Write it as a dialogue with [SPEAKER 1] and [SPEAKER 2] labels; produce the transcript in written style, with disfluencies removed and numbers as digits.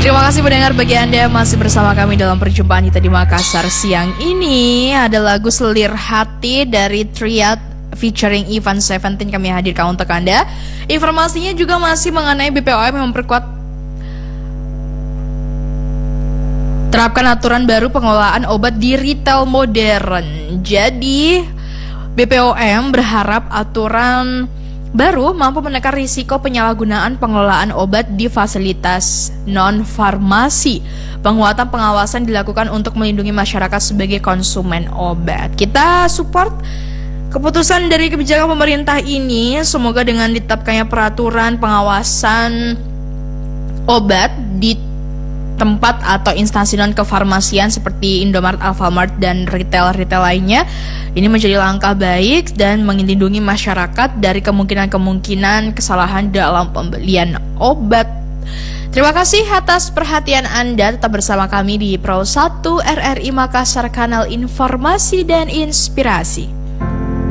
[SPEAKER 1] Terima kasih pendengar, bagi Anda yang masih bersama kami dalam perjumpaan kita di Makassar siang ini. Ada lagu Selir Hati dari Triad featuring Ivan Seventeen kami hadirkan untuk Anda. Informasinya juga masih mengenai BPOM yang memperkuat terapkan aturan baru pengelolaan obat di retail modern. Jadi BPOM berharap aturan baru mampu menekan risiko penyalahgunaan pengelolaan obat di fasilitas non-farmasi. Penguatan pengawasan dilakukan untuk melindungi masyarakat sebagai konsumen obat. Kita support keputusan dari kebijakan pemerintah ini. Semoga dengan ditetapkannya peraturan pengawasan obat di tempat atau instansi non-kefarmasian seperti Indomaret, Alfamart, dan retail-retail lainnya, ini menjadi langkah baik dan melindungi masyarakat dari kemungkinan-kemungkinan kesalahan dalam pembelian obat. Terima kasih atas perhatian Anda. Tetap bersama kami di Pro 1 RRI Makassar, kanal informasi dan inspirasi.